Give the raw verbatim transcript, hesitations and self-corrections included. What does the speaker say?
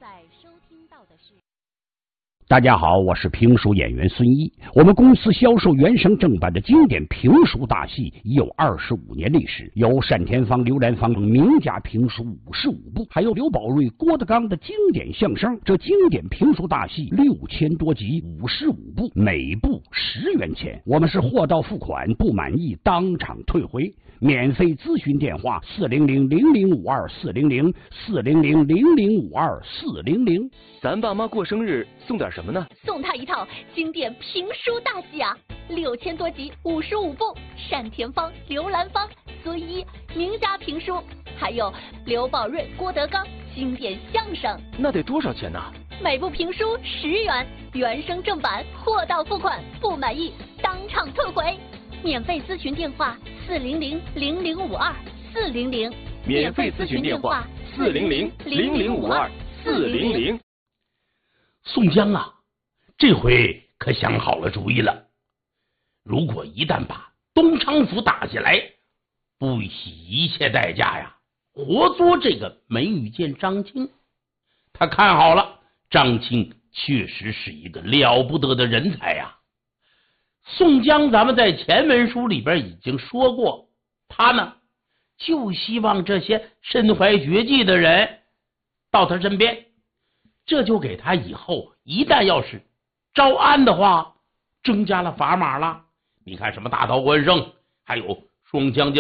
在收听到的是。 大家好，我是评书演员孙一。我们公司销售原声正版的经典评书大戏已有二十五年历史，有单田芳、刘兰芳等名家评书五十五部，还有刘宝瑞、郭德纲的经典相声。这经典评书大戏六千多集，五十五部，每部十元钱。我们是货到付款，不满意当场退回。免费咨询电话：四零零零零五二四零零四零零零零五二四零零。 咱爸妈过生日送点什么呢？ 送他一套经典评书大戏啊，六千多集，五十五部，单田芳、刘兰芳、孙一名家评书，还有刘宝瑞、郭德纲经典相声。 那得多少钱呢？ 每部评书十元，原声正版，货到付款，不满意当场退回。免费咨询电话：四零零零零五二四零零。 免费咨询电话：四零零零零五二四零零。 宋江啊，这回可想好了主意了。如果一旦把东昌府打下来，不惜一切代价呀，活捉这个梅雨剑张青。他看好了，张青确实是一个了不得的人才呀。宋江咱们在前文书里边已经说过，他呢就希望这些身怀绝技的人到他身边，这就给他以后一旦要是招安的话增加了砝码了。你看什么大刀关胜，还有双枪